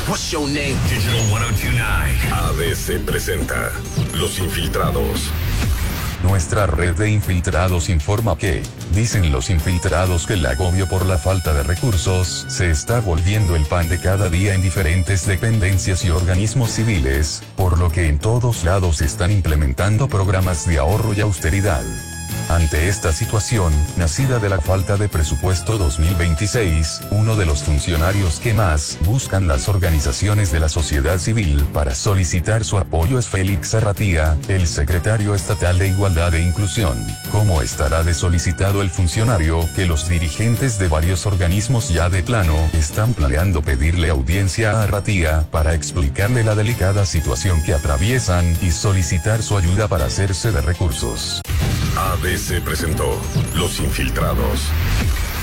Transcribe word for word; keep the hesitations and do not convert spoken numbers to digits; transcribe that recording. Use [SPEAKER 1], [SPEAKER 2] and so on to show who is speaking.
[SPEAKER 1] What's your name?
[SPEAKER 2] Digital cien veintinueve.
[SPEAKER 3] A D C presenta Los Infiltrados.
[SPEAKER 4] Nuestra red de infiltrados informa que, dicen los infiltrados, que el agobio por la falta de recursos se está volviendo el pan de cada día en diferentes dependencias y organismos civiles, por lo que en todos lados se están implementando programas de ahorro y austeridad. Ante esta situación, nacida de la falta de presupuesto dos mil veintiséis, uno de los funcionarios que más buscan las organizaciones de la sociedad civil para solicitar su apoyo es Félix Arratia, el secretario estatal de Igualdad e Inclusión. ¿Cómo estará de solicitado el funcionario que los dirigentes de varios organismos ya de plano están planeando pedirle audiencia a Arratia para explicarle la delicada situación que atraviesan y solicitar su ayuda para hacerse de recursos?
[SPEAKER 3] A D C presentó Los Infiltrados.